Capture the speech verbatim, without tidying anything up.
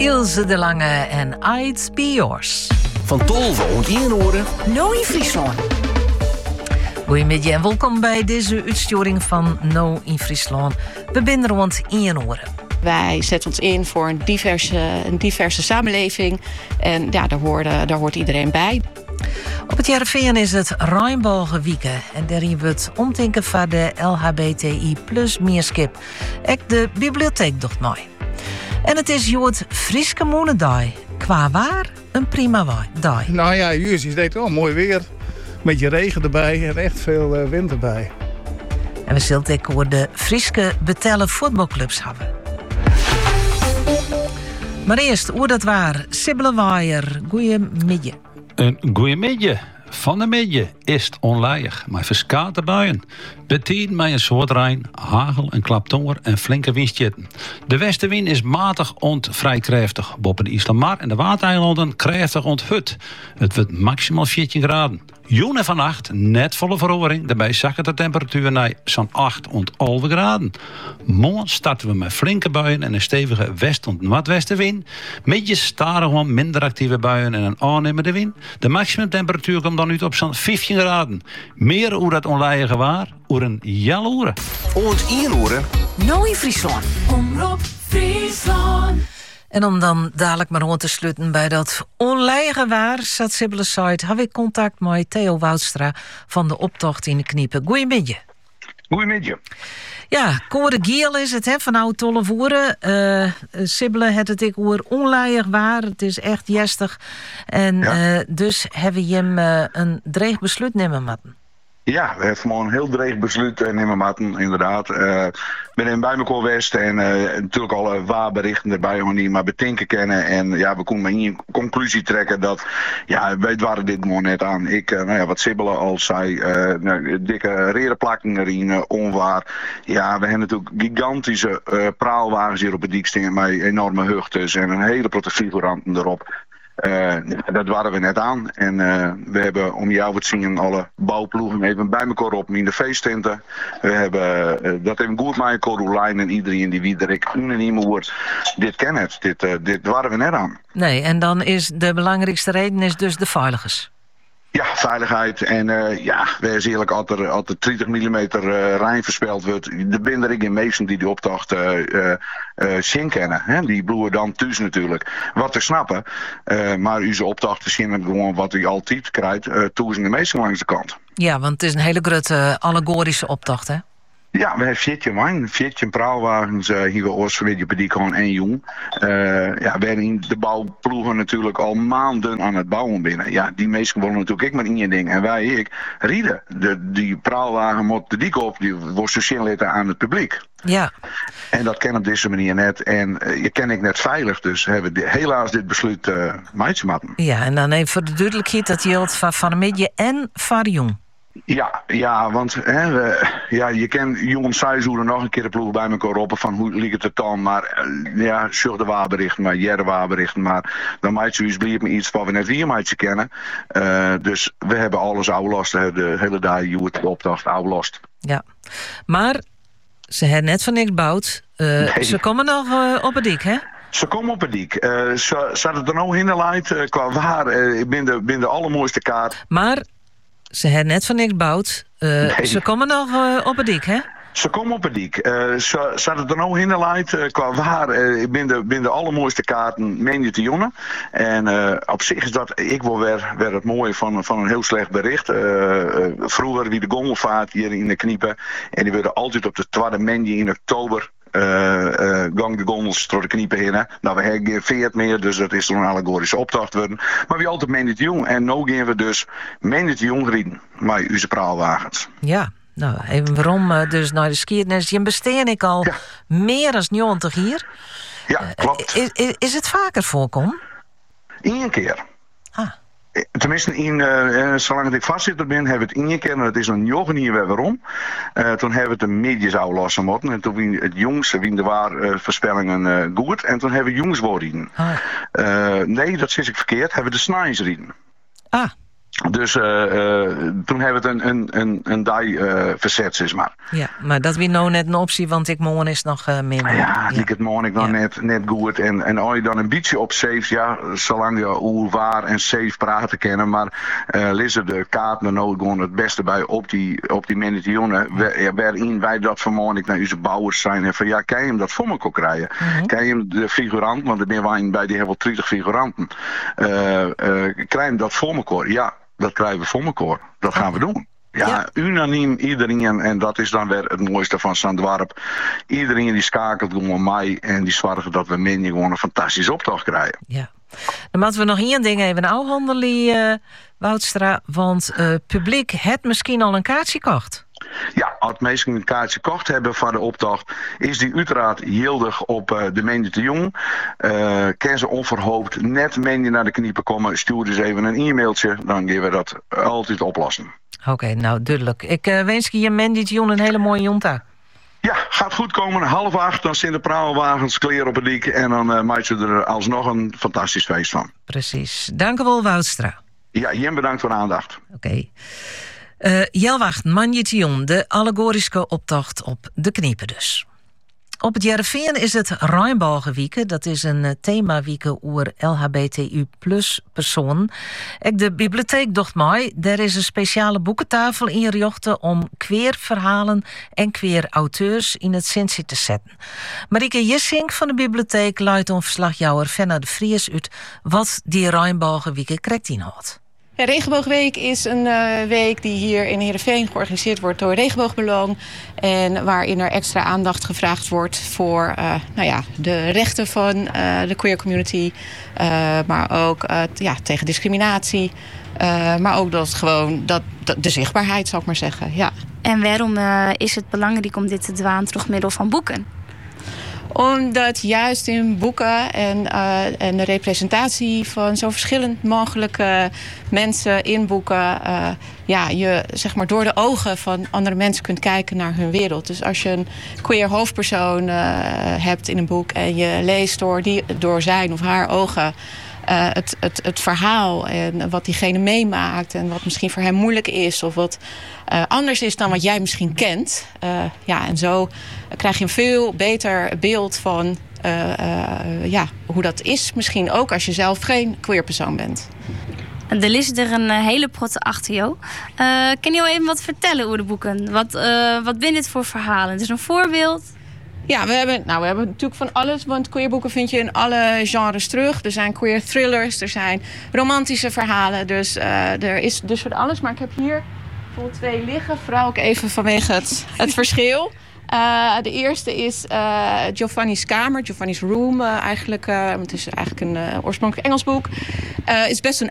Ilse de Lange en I'd Be Yours. Van Tolve en Ienoren. No in Friesland. Goedemiddag en welkom bij deze uitsturing van No in Friesland. We zijn rond Ienoren. Wij zetten ons in voor een diverse, een diverse samenleving. En ja, daar hoort, daar hoort iedereen bij. Op het Jarreveen is het Rijnbalgenwieken. En daarin wordt het omdenken van de L H B T I plus meerskip. Ook de bibliotheek doet mooi. En het is Jood Frieske Moenendag. Qua waar een prima dag. Nou ja, hier is het wel mooi weer. Beetje regen erbij en echt veel uh, wind erbij. En we zullen het ook over de Frieske betellen voetbalclubs hebben. Maar eerst, hoe dat waar. Sibylle Waaier, goeiemiddag. Een goeiemiddag. Van de middag is het onleig, maar verskate buien. Betien met een soort rein, hagel, een klaptonger en flinke windstjetten. De westenwind is matig ont vrij krachtig. Boven de Islamar en de Watereilanden krachtig ont hut. Het wordt maximaal veertien graden. Joen en vannacht, net volle verhoring. Daarbij zakken de temperatuur naar zo'n acht ont elf graden. Morgen starten we met flinke buien en een stevige west- en noordwestenwind. Met staren gewoon minder actieve buien en een aannemende wind. De maximumtemperatuur komt dan uit op zo'n vijftien graden. Meer hoe dat onleige waar, oer een jaloeren. Oont Ienoren. No in Friesland. Omroep Friesland. En om dan dadelijk maar rond te sluiten bij dat onleige waar, zat Sibylle site, heb ik contact met Theo Woudstra van de optocht in de Kniepen. Goeiemiddag. Goeiemiddag. Ja, Code Giel is het, hè, van Oud-Tolle Voeren. Uh, Sibylle het het ik hoor onleig waar. Het is echt jestig. En ja. uh, dus hebben we hem uh, een dreig besluit nemen moeten. Ja, we hebben gewoon een heel dreig besluit nemen moeten, inderdaad. Ik uh, ben in bij elkaar geweest en uh, natuurlijk alle waarberichten erbij om die maar betinken kennen. En ja, we konden maar in conclusie trekken dat, ja, wij waren dit gewoon net aan. Ik, uh, nou ja, wat Sibylle al zei, uh, nou, dikke rerenplakken erin, uh, onwaar. Ja, we hebben natuurlijk gigantische uh, praalwagens hier op het dik staan met enorme hugtes en een hele protectiefiguranten erop. Uh, dat waren we net aan. En uh, we hebben om jou te zien alle bouwploegen even bij elkaar op in de feesttenten. We hebben uh, dat even goed met Corolijn en iedereen die wie er ik unaniem wordt. Dit ken het. Dit, uh, dit waren we net aan. Nee, en dan is de belangrijkste reden is dus de veiligers. Ja, veiligheid. En uh, ja, wees eerlijk, als er, als er dertig millimeter uh, Rijn verspeld wordt, de binder ik in meesten die die optocht uh, uh, uh, zin kennen. Hè? Die bloeien dan thuis natuurlijk. Wat te snappen. Uh, maar onze optochten zien gewoon wat u altijd krijgt, uh, thuis in de meesten langs de kant. Ja, want het is een hele grote uh, allegorische optocht, hè? Ja, we hebben veertien wijn, veertien praalwagens uh, hier bij ons, weet je, bij die gewoon één jong. Uh, ja, we hebben in de bouwploegen natuurlijk al maanden aan het bouwen binnen. Ja, die meesten willen natuurlijk ik maar in je ding. En wij, ik, rieden. De, die praalwagen moet de dik op, die wordt sociaal litten aan het publiek. Ja. En dat kan op deze manier net. En uh, je ken ik net veilig, dus hebben we helaas dit besluit uh, meidje maken. Ja, en dan even voor de duidelijkheid, dat geldt van Van de Midje en Van de Jong. Ja, ja, want hè, we, ja, je kent jongens seizoenen nog een keer de ploeg bij elkaar roepen van hoe liep het er dan. Maar uh, ja, zorg de waarberichten, maar jere waarberichten. Maar dan maakt zoiets blijft me iets wat we net weer maatje kennen. Uh, dus we hebben alles ouwelast, de hele dag je het opdracht ouwelast. Ja, maar ze hebben net van niks gebouwd. Uh, nee. Ze komen nog uh, op het dik, hè? Ze komen op het dik. Uh, ze zat het er nou in de lijn uh, qua waar. Uh, ik ben de, ben de allermooiste kaart. Maar ze hebben net van niks gebouwd. Uh, nee. Ze komen nog uh, op het dik, hè? Ze komen op het dik. Uh, ze zat het er nou in de lijn uh, qua waar. Uh, ik ben de, ben de allermooiste kaarten, meen je te jongen. En uh, op zich is dat, ik wil weer, weer het mooie van, van een heel slecht bericht. Uh, uh, vroeger wie de gondelvaart hier in de Kniepen. En die werden altijd op de tweede maandag in oktober. Uh, uh, gang de gondels door de kniepen heen. Hè. Nou, we hebben geen veert meer, dus dat is een allegorische opdracht worden. Maar we altijd meen het jong. En nu gaan we dus meen het jong rijden met onze praalwagens. Ja, nou, even waarom uh, dus naar de skiernes. Je besteen ik al ja. meer dan negentig hier. Ja, klopt. Uh, is, is, is het vaker voorkomen? Eén keer. Ah. Tenminste, in, uh, zolang ik vastzitter ben, hebben we het één keer, en dat is een jochen hier weer waarom. Uh, toen hebben we het de mediërs uitlassen moeten. En toen wie het jongs, wie de waar uh, voorspellingen uh, goed. En toen hebben we jongens worden. Ah. Uh, nee, dat is ik verkeerd, hebben we de snijs reden. Ah. Dus uh, uh, toen hebben we het een, een, een, een die uh, verzet, zeg maar. Ja, maar dat weer nou net een optie, want ik morgen is nog uh, minder. Ja, die ja. het morgen ik nog ja. net, net goed. En, en als je dan een beetje op safe, ja, zolang je hoe waar en safe praten kennen, maar uh, lezen de kaart naar nood gewoon het beste bij op die, op die minuten. Ja, waarin wij dat vanmorgen naar onze bouwers zijn en van ja, kan je hem dat voor me kon krijgen? Mm-hmm. Kan je hem de figuranten, want er ben wij bij die hebben wel twintig figuranten, uh, uh, krijg je hem dat voor me kon? Ja. Dat krijgen we voor elkaar. Dat gaan we doen. Ja, ja, unaniem iedereen. En dat is dan weer het mooiste van Zandwarp. Iedereen die schakelt gewoon mij. En die zorgen dat we minder gewoon een fantastische optocht krijgen. Ja. Dan moeten we nog één ding even aanhandelen, uh, Woudstra. Want uh, publiek het misschien al een kaartje kocht. Ja, als mensen een kaartje gekocht hebben voor de optocht, is die uiteraard yieldig op uh, de Meende de Jong. Uh, Ken ze onverhoopt net Meende naar de kniepen komen, stuur dus even een e-mailtje, dan gaan we dat altijd oplossen. Oké, okay, nou duidelijk. Ik uh, wens je Meende de Jong een hele mooie jonta. Ja, gaat goed komen. Half acht, dan zijn de praalwagens klaar op het dik en dan uh, maakt ze er alsnog een fantastisch feest van. Precies. Dank u wel, Woudstra. Ja, Jen bedankt voor de aandacht. Oké. Okay. Uh, Jelwacht, Manjetion, de allegorische optocht op de kniepen dus. Op het Jereveen is het Rijnbalgenwieke. Dat is een uh, themawieke over L H B T U plus personen. Ik de bibliotheek docht mij. Er is een speciale boekentafel inrichten om queer verhalen en queer auteurs in het centrum te zetten. Marieke Jessink van de bibliotheek luidt om verslagjouwer Fenna de Vries uit wat die Rijnbalgenwieke krijgt inhoudt. Ja, Regenboogweek is een uh, week die hier in Heerenveen georganiseerd wordt door Regenboogbelang. En waarin er extra aandacht gevraagd wordt voor uh, nou ja, de rechten van uh, de queer community. Uh, maar ook uh, ja, tegen discriminatie. Uh, maar ook dat gewoon dat, dat, de zichtbaarheid, zal ik maar zeggen. Ja. En waarom uh, is het belangrijk om dit te doen door middel van boeken? Omdat juist in boeken en, uh, en de representatie van zo verschillend mogelijke mensen in boeken, Uh, ja, je zeg maar door de ogen van andere mensen kunt kijken naar hun wereld. Dus als je een queer hoofdpersoon uh, hebt in een boek en je leest door, die, door zijn of haar ogen Uh, het, het, het verhaal en wat diegene meemaakt en wat misschien voor hem moeilijk is of wat uh, anders is dan wat jij misschien kent. Uh, ja, en zo krijg je een veel beter beeld van uh, uh, ja, hoe dat is. Misschien ook als je zelf geen queer persoon bent. Er ligt er een hele protte achter jou. Uh, kan je jou even wat vertellen over de boeken? Wat, uh, wat zijn dit voor verhalen? Het is een voorbeeld. Ja, we hebben, nou, we hebben natuurlijk van alles, want queerboeken vind je in alle genres terug. Er zijn queer thrillers, er zijn romantische verhalen, dus uh, er is dus van alles. Maar ik heb hier bijvoorbeeld twee liggen, vooral ook even vanwege het, het verschil. Uh, de eerste is uh, Giovanni's Kamer, Giovanni's Room uh, eigenlijk. Uh, het is eigenlijk een uh, oorspronkelijk Engels boek. Het uh, is best een